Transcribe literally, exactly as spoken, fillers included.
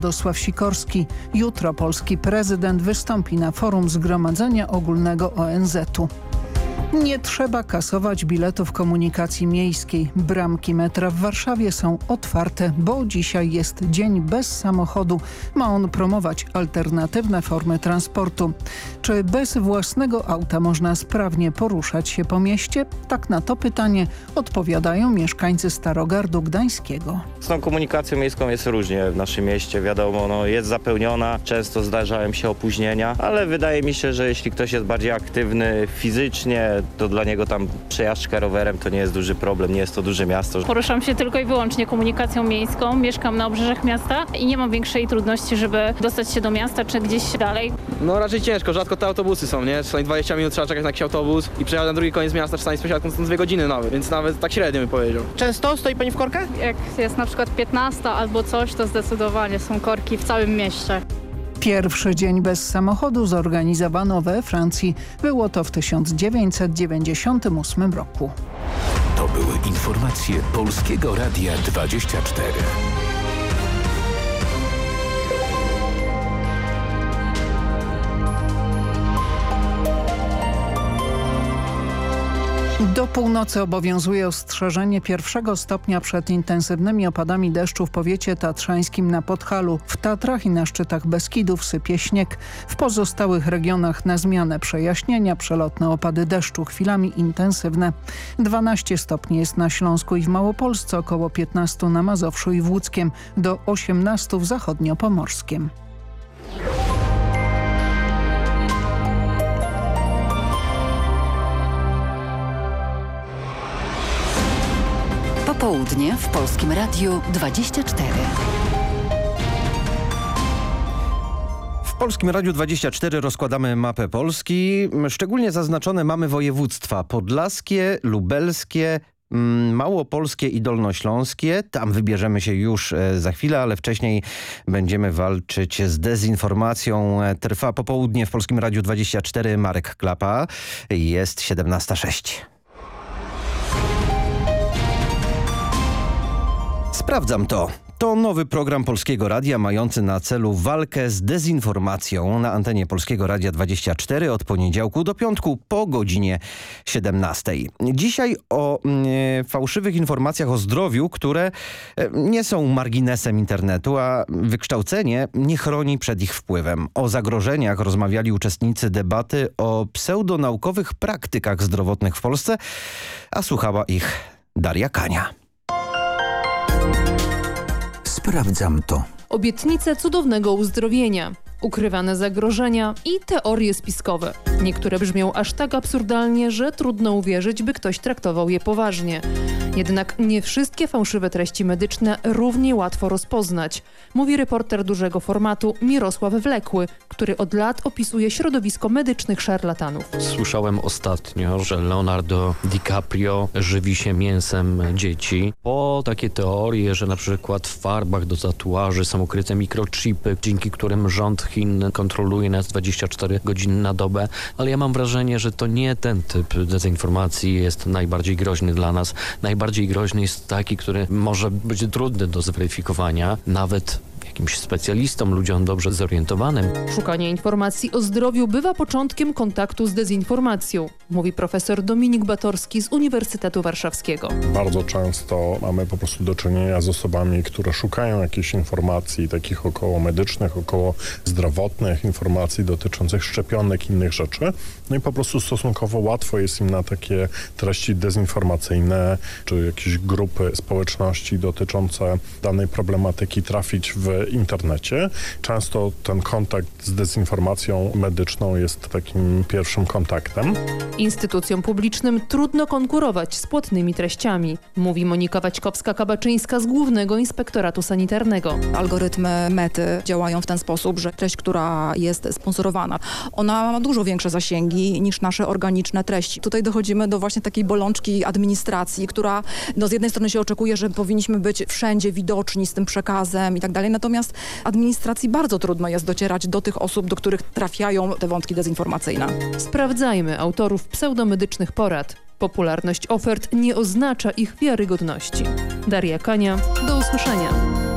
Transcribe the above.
Radosław Sikorski. Jutro polski prezydent wystąpi na forum Zgromadzenia Ogólnego O N Z u. Nie trzeba kasować biletów komunikacji miejskiej. Bramki metra w Warszawie są otwarte, bo dzisiaj jest dzień bez samochodu. Ma on promować alternatywne formy transportu. Czy bez własnego auta można sprawnie poruszać się po mieście? Tak na to pytanie odpowiadają mieszkańcy Starogardu Gdańskiego. Z tą komunikacją miejską jest różnie w naszym mieście. Wiadomo, no, jest zapełniona, często zdarzają się opóźnienia, ale wydaje mi się, że jeśli ktoś jest bardziej aktywny fizycznie, to dla niego tam przejażdżka rowerem to nie jest duży problem, nie jest to duże miasto. Poruszam się tylko i wyłącznie komunikacją miejską, mieszkam na obrzeżach miasta i nie mam większej trudności, żeby dostać się do miasta czy gdzieś dalej. No raczej ciężko, rzadko te autobusy są, nie? Czasami dwadzieścia minut trzeba czekać na jakiś autobus i przejechać na drugi koniec miasta, czasami z przesiadką są dwie godziny nawet, więc nawet tak średnio bym powiedział. Często stoi pani w korkach? Jak jest na przykład piętnasta albo coś, to zdecydowanie są korki w całym mieście. Pierwszy dzień bez samochodu zorganizowano we Francji. Było to w tysiąc dziewięćset dziewięćdziesiątym ósmym roku. To były informacje Polskiego Radia dwadzieścia cztery. Do północy obowiązuje ostrzeżenie pierwszego stopnia przed intensywnymi opadami deszczu w powiecie tatrzańskim na Podhalu. W Tatrach i na szczytach Beskidów sypie śnieg. W pozostałych regionach na zmianę przejaśnienia, przelotne opady deszczu, chwilami intensywne. dwanaście stopni jest na Śląsku i w Małopolsce, około piętnaście na Mazowszu i w Łódzkiem, do osiemnastu w Zachodniopomorskiem. Południe w Polskim Radiu dwadzieścia cztery. W Polskim Radiu dwadzieścia cztery rozkładamy mapę Polski. Szczególnie zaznaczone mamy województwa podlaskie, lubelskie, małopolskie i dolnośląskie. Tam wybierzemy się już za chwilę, ale wcześniej będziemy walczyć z dezinformacją. Trwa popołudnie w Polskim Radiu dwadzieścia cztery. Marek Klapa. Jest siedemnasta sześć. Sprawdzam to. To nowy program Polskiego Radia mający na celu walkę z dezinformacją na antenie Polskiego Radia dwadzieścia cztery od poniedziałku do piątku po godzinie siedemnastej. Dzisiaj o e, fałszywych informacjach o zdrowiu, które e, nie są marginesem internetu, a wykształcenie nie chroni przed ich wpływem. O zagrożeniach rozmawiali uczestnicy debaty o pseudonaukowych praktykach zdrowotnych w Polsce, a słuchała ich Daria Kania. Sprawdzam to. Obietnice cudownego uzdrowienia, ukrywane zagrożenia i teorie spiskowe. Niektóre brzmią aż tak absurdalnie, że trudno uwierzyć, by ktoś traktował je poważnie. Jednak nie wszystkie fałszywe treści medyczne równie łatwo rozpoznać, mówi reporter dużego formatu Mirosław Wlekły, który od lat opisuje środowisko medycznych szarlatanów. Słyszałem ostatnio, że Leonardo DiCaprio żywi się mięsem dzieci. Po takie teorie, że na przykład w farbach do tatuaży są ukryte mikrochipy, dzięki którym rząd Chin kontroluje nas dwadzieścia cztery godziny na dobę, ale ja mam wrażenie, że to nie ten typ dezinformacji jest najbardziej groźny dla nas. Najbardziej groźny jest taki, który może być trudny do zweryfikowania, nawet jakimś specjalistom, ludziom dobrze zorientowanym. Szukanie informacji o zdrowiu bywa początkiem kontaktu z dezinformacją, mówi profesor Dominik Batorski z Uniwersytetu Warszawskiego. Bardzo często mamy po prostu do czynienia z osobami, które szukają jakichś informacji takich około medycznych, około zdrowotnych, informacji dotyczących szczepionek i innych rzeczy. No i po prostu stosunkowo łatwo jest im na takie treści dezinformacyjne czy jakieś grupy społeczności dotyczące danej problematyki trafić w internecie. Często ten kontakt z dezinformacją medyczną jest takim pierwszym kontaktem. Instytucjom publicznym trudno konkurować z płatnymi treściami, mówi Monika Waćkowska-Kabaczyńska z Głównego Inspektoratu Sanitarnego. Algorytmy Mety działają w ten sposób, że treść, która jest sponsorowana, ona ma dużo większe zasięgi niż nasze organiczne treści. Tutaj dochodzimy do właśnie takiej bolączki administracji, która no, z jednej strony się oczekuje, że powinniśmy być wszędzie widoczni z tym przekazem i tak dalej, natomiast administracji bardzo trudno jest docierać do tych osób, do których trafiają te wątki dezinformacyjne. Sprawdzajmy autorów pseudomedycznych porad. Popularność ofert nie oznacza ich wiarygodności. Daria Kania, do usłyszenia.